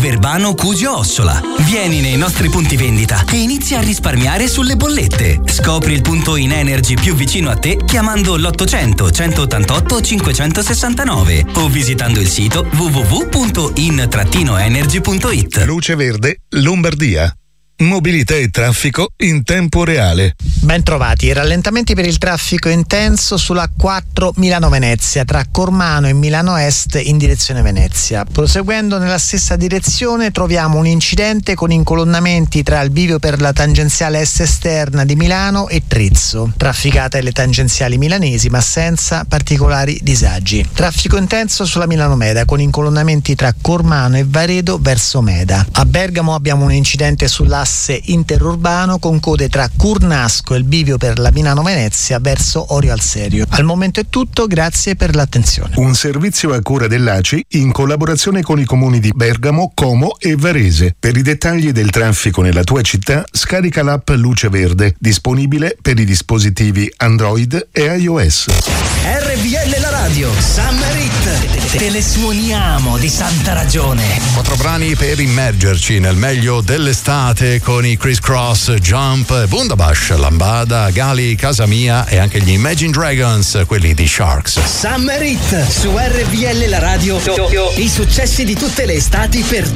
Verbano, Cusio, Ossola. Vieni nei nostri punti vendita e inizia a risparmiare sulle bollette. Scopri il punto in Energy più vicino a te chiamando l'800 188 569 o visitando il sito www.in-energy.it. Luce Verde, Lombardia. Mobilità e traffico in tempo reale. Ben trovati. Rallentamenti per il traffico intenso sulla 4 Milano-Venezia tra Cormano e Milano Est in direzione Venezia. Proseguendo nella stessa direzione troviamo un incidente con incolonnamenti tra il bivio per la tangenziale est esterna di Milano e Trizzo. Trafficate le tangenziali milanesi ma senza particolari disagi. Traffico intenso sulla Milano-Meda con incolonnamenti tra Cormano e Varedo verso Meda. A Bergamo abbiamo un incidente sull'asse interurbano con code tra Curnasco e il bivio per la Milano-Venezia verso Orio al Serio. Al momento è tutto, grazie per l'attenzione. Un servizio a cura dell'ACI in collaborazione con i comuni di Bergamo, Como e Varese. Per i dettagli del traffico nella tua città, scarica l'app Luce Verde, disponibile per i dispositivi Android e iOS. RVL la radio, Summer Hit. Te le suoniamo di santa ragione. 4 brani per immergerci nel meglio dell'estate con i Criss Cross, Jump, Bundabash, Lambada, Gali, Casa Mia e anche gli Imagine Dragons, quelli di Sharks. Summer Hit su RVL la radio. I successi di tutte le estati per